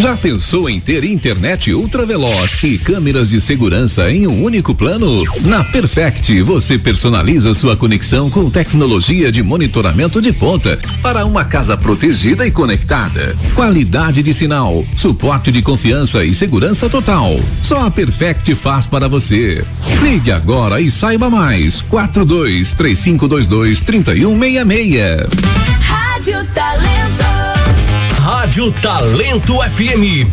Já pensou em ter internet ultraveloz e câmeras de segurança em um único plano? Na Perfect, você personaliza sua conexão com tecnologia de monitoramento de ponta para uma casa protegida e conectada. Qualidade de sinal, suporte de confiança e segurança total. Só a Perfect faz para você. Ligue agora e saiba mais. 4235223166. Rádio Talento. Rádio Talento FM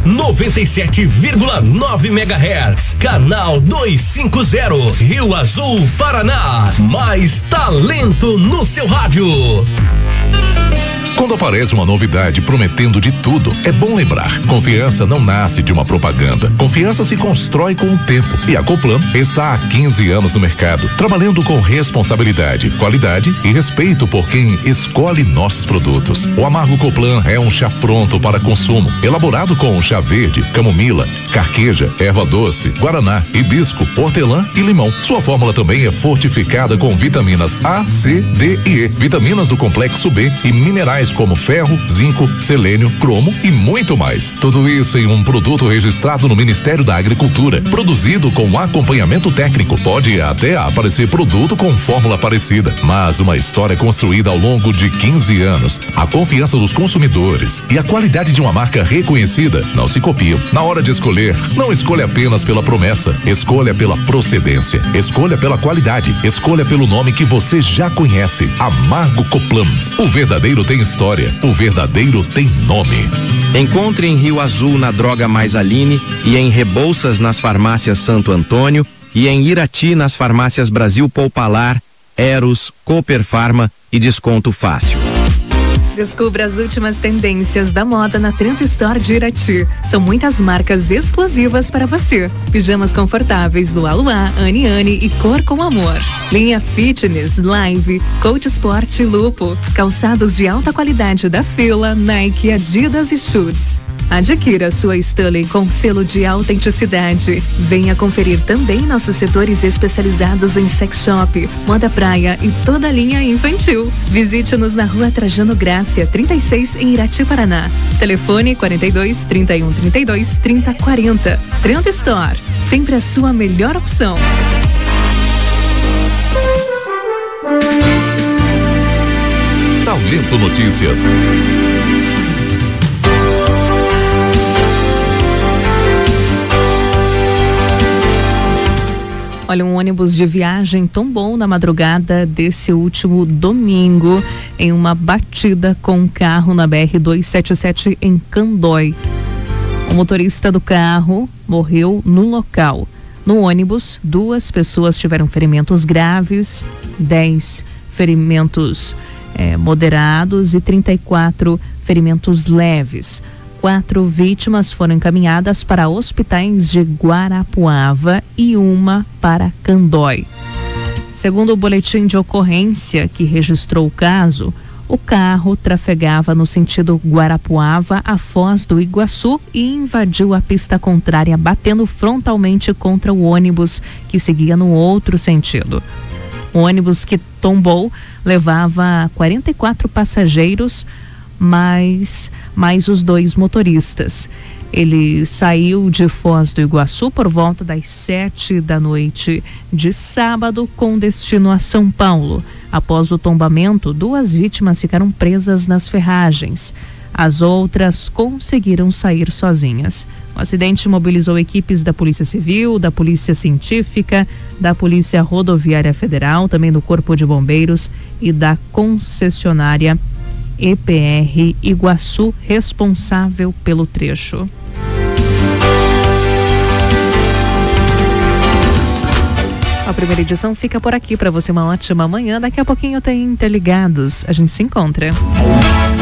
97,9 MHz, canal 250, Rio Azul, Paraná. Mais talento no seu rádio. Quando aparece uma novidade prometendo de tudo, é bom lembrar: confiança não nasce de uma propaganda. Confiança se constrói com o tempo. E a Coplan está há 15 anos no mercado, trabalhando com responsabilidade, qualidade e respeito por quem escolhe nossos produtos. O Amargo Coplan é um chá pronto para consumo, elaborado com chá verde, camomila, carqueja, erva doce, guaraná, hibisco, hortelã e limão. Sua fórmula também é fortificada com vitaminas A, C, D e E, vitaminas do complexo B e minerais como ferro, zinco, selênio, cromo e muito mais. Tudo isso em um produto registrado no Ministério da Agricultura, produzido com acompanhamento técnico. Pode até aparecer produto com fórmula parecida, mas uma história construída ao longo de 15 anos. A confiança dos consumidores e a qualidade de uma marca reconhecida não se copiam. Na hora de escolher, não escolha apenas pela promessa, escolha pela procedência, escolha pela qualidade, escolha pelo nome que você já conhece. Amargo Coplan. O verdadeiro tem história, o verdadeiro tem nome. Encontre em Rio Azul na Droga Mais Aline e em Rebouças nas farmácias Santo Antônio e em Irati nas farmácias Brasil Poupalar, Eros, Cooper Farma e Desconto Fácil. Descubra as últimas tendências da moda na Trento Store de Irati. São muitas marcas exclusivas para você. Pijamas confortáveis do Aluá, Aniane e Cor com Amor. Linha Fitness, Live, Coach Sport e Lupo. Calçados de alta qualidade da Fila, Nike, Adidas e Schutz. Adquira sua Stanley com selo de autenticidade. Venha conferir também nossos setores especializados em sex shop, moda praia e toda a linha infantil. Visite-nos na Rua Trajano Grácia, 36 em Irati, Paraná. Telefone 42 31 32 30 40. Trento Store, sempre a sua melhor opção. Talento Notícias. Olha, um ônibus de viagem tombou na madrugada desse último domingo em uma batida com um carro na BR-277 em Candói. O motorista do carro morreu no local. No ônibus, 2 pessoas tiveram ferimentos graves, 10 ferimentos moderados e 34 ferimentos leves. 4 vítimas foram encaminhadas para hospitais de Guarapuava e uma para Candói. Segundo o boletim de ocorrência que registrou o caso, o carro trafegava no sentido Guarapuava a Foz do Iguaçu e invadiu a pista contrária, batendo frontalmente contra o ônibus que seguia no outro sentido. O ônibus que tombou levava 44 passageiros, mais os 2 motoristas. Ele saiu de Foz do Iguaçu por volta das 7 da noite de sábado com destino a São Paulo. Após o tombamento, 2 vítimas ficaram presas nas ferragens. As outras conseguiram sair sozinhas. O acidente mobilizou equipes da Polícia Civil, da Polícia Científica, da Polícia Rodoviária Federal, também do Corpo de Bombeiros e da concessionária EPR Iguaçu, responsável pelo trecho. A primeira edição fica por aqui. Para você uma ótima manhã. Daqui a pouquinho tem Interligados. A gente se encontra.